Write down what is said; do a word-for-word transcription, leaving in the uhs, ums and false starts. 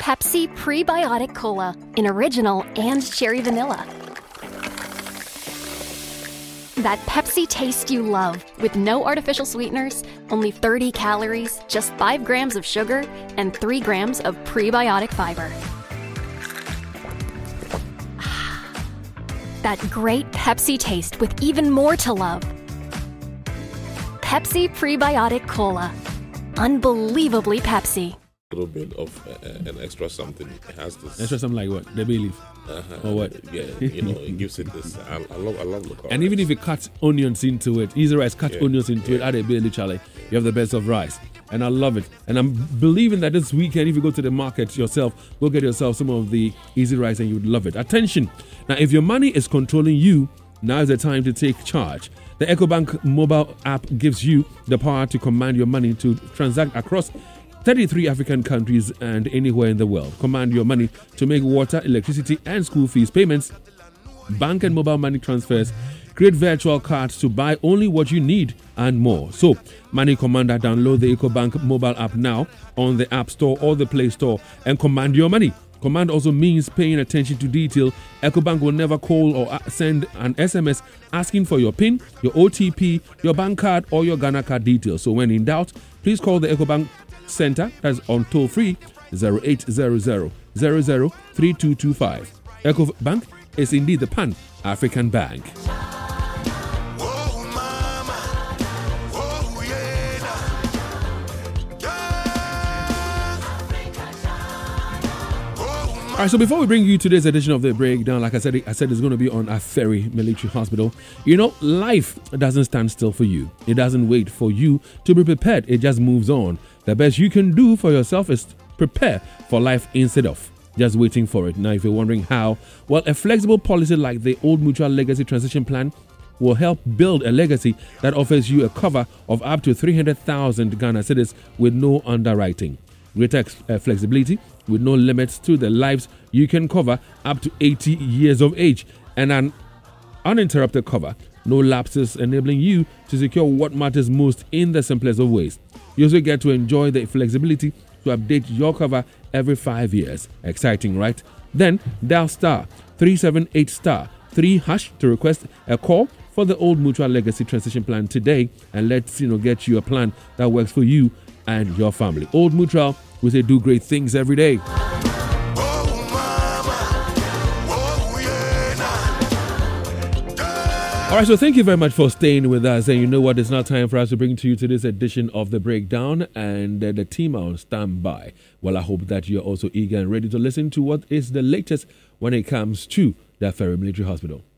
Pepsi Prebiotic Cola in original and cherry vanilla. That Pepsi taste you love, with no artificial sweeteners, only thirty calories, just five grams of sugar, and three grams of prebiotic fiber. That great Pepsi taste with even more to love. Pepsi Prebiotic Cola. Unbelievably Pepsi. A little bit of uh, an extra something. It has this extra something like what? The bay leaf. Uh-huh. Or what? Yeah, you know, it gives it this. I, I love, I love local. And even if you cut onions into it, easy rice, cut yeah. onions into yeah. it, add a bay leaf, Charlie. You have the best of rice. And I love it. And I'm believing that this weekend, if you go to the market yourself, go get yourself some of the easy rice and you would love it. Attention. Now, if your money is controlling you, now is the time to take charge. The EcoBank mobile app gives you the power to command your money to transact across thirty-three African countries and anywhere in the world. Command your money to make water, electricity, and school fees payments, bank and mobile money transfers, create virtual cards to buy only what you need, and more. So, Money Commander, download the EcoBank mobile app now on the App Store or the Play Store and command your money. Command also means paying attention to detail. EcoBank will never call or send an S M S asking for your PIN, your O T P, your bank card, or your Ghana card details. So when in doubt, please call the EcoBank Center, that's on toll free zero eight zero zero zero zero three two two five. EcoBank is indeed the Pan-African Bank. All right, so before we bring you today's edition of the breakdown, like I said, I said it's going to be on Aferi Military Hospital. You know, life doesn't stand still for you. It doesn't wait for you to be prepared. It just moves on. The best you can do for yourself is prepare for life instead of just waiting for it. Now, if you're wondering how, well, a flexible policy like the Old Mutual Legacy Transition Plan will help build a legacy that offers you a cover of up to three hundred thousand Ghana cedis with no underwriting. Greater uh, flexibility with no limits to the lives you can cover up to eighty years of age, and an uninterrupted cover, no lapses, enabling you to secure what matters most in the simplest of ways. You also get to enjoy the flexibility to update your cover every five years. Exciting, right? Then dial star three seven eight star three hash to request a call for the Old Mutual Legacy Transition Plan today, and let's you know get you a plan that works for you and your family. Old Mutual, we say do great things every day. All right, so thank you very much for staying with us. And you know what? It's now time for us to bring to you today's edition of The Breakdown. And uh, the team are on standby. Well, I hope that you're also eager and ready to listen to what is the latest when it comes to the Aferi Military Hospital.